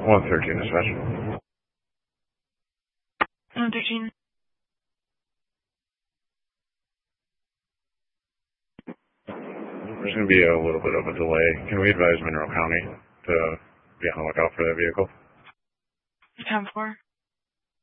113 dispatch. 113. There's going to be a little bit of a delay. Can we advise Monroe County to be on the lookout for that vehicle? 10-4.